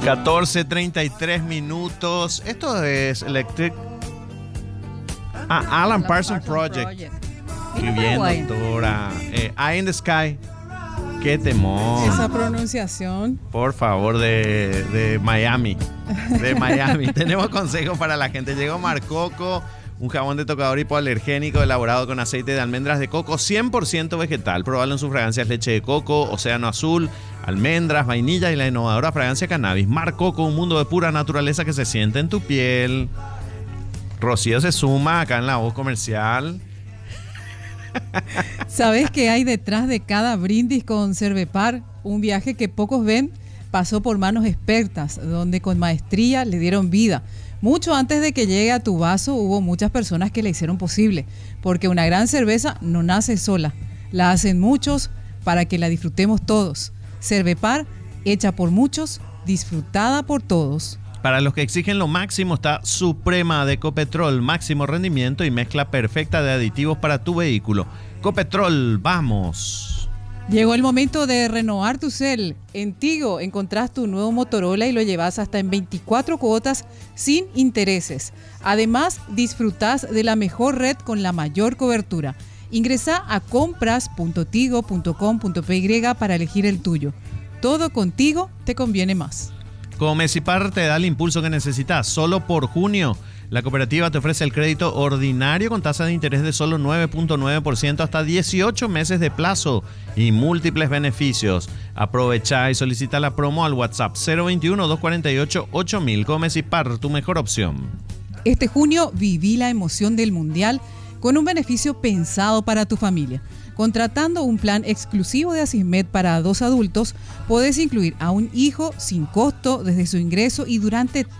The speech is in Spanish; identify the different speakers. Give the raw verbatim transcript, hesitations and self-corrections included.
Speaker 1: catorce treinta y tres minutos. Esto es Electric. Ah, Alan Parsons Project.
Speaker 2: Project.
Speaker 1: Qué bien, doctora. Eh, Eye in the Sky. Qué temor.
Speaker 2: Esa pronunciación.
Speaker 1: Por favor, de, de Miami. De Miami. Tenemos consejos para la gente. Llegó Marcoco, un jabón de tocador hipoalergénico elaborado con aceite de almendras de coco cien por ciento vegetal. Probalo en sus fragancias leche de coco, océano azul, almendras, vainilla y la innovadora fragancia cannabis. Marcoco, un mundo de pura naturaleza que se siente en tu piel. Rocío se suma acá en la voz comercial.
Speaker 2: ¿Sabes qué hay detrás de cada brindis con Cervepar? Un viaje que pocos ven pasó por manos expertas, donde con maestría le dieron vida. Mucho antes de que llegue a tu vaso hubo muchas personas que la hicieron posible, porque una gran cerveza no nace sola, la hacen muchos para que la disfrutemos todos. Cervepar, hecha por muchos, disfrutada por todos.
Speaker 1: Para los que exigen lo máximo está Suprema de Copetrol, máximo rendimiento y mezcla perfecta de aditivos para tu vehículo. Copetrol, vamos.
Speaker 2: Llegó el momento de renovar tu cel. En Tigo encontrás tu nuevo Motorola y lo llevas hasta en veinticuatro cuotas sin intereses. Además, disfrutás de la mejor red con la mayor cobertura. Ingresá a compras punto tigo punto com punto pe ye para elegir el tuyo. Todo contigo te conviene más.
Speaker 1: Comecipar te da el impulso que necesitas. Solo por junio, la cooperativa te ofrece el crédito ordinario con tasa de interés de solo nueve punto nueve por ciento hasta dieciocho meses de plazo y múltiples beneficios. Aprovecha y solicita la promo al WhatsApp cero veintiuno, doscientos cuarenta y ocho, ocho mil. Comecipar, tu mejor opción.
Speaker 2: Este junio viví la emoción del Mundial con un beneficio pensado para tu familia. Contratando un plan exclusivo de Asismed para dos adultos, podés incluir a un hijo sin costo desde su ingreso y durante